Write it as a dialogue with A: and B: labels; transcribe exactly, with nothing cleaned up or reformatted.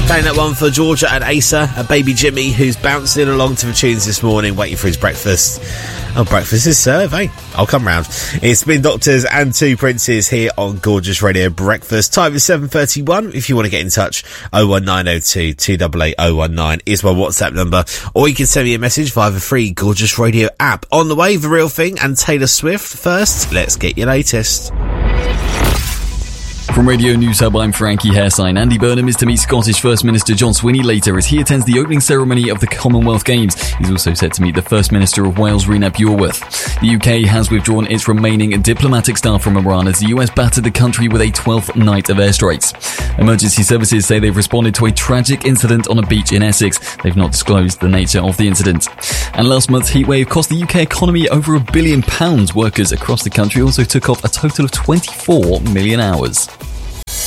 A: Playing that one for Georgia and Asa, a baby Jimmy who's bouncing along to the tunes this morning, waiting for his breakfast. Oh, breakfast is served, eh? I'll come round. It's Spin Doctors and Two Princes here on Gorgeous Radio Breakfast. Time is seven thirty-one. If you want to get in touch, oh one nine oh two, two eight eight oh one nine is my WhatsApp number. Or you can send me a message via the free Gorgeous Radio app. On the way, The Real Thing and Taylor Swift. First, let's get your latest.
B: From Radio News Hub, I'm Frankie Hairsign. Andy Burnham is to meet Scottish First Minister John Swinney later as he attends the opening ceremony of the Commonwealth Games. He's also set to meet the First Minister of Wales, Rhys Byorwerth. The U K has withdrawn its remaining diplomatic staff from Iran as the U S battered the country with a twelfth night of airstrikes. Emergency services say they've responded to a tragic incident on a beach in Essex. They've not disclosed the nature of the incident. And last month's heatwave cost the U K economy over a billion pounds. Workers across the country also took off a total of twenty-four million hours.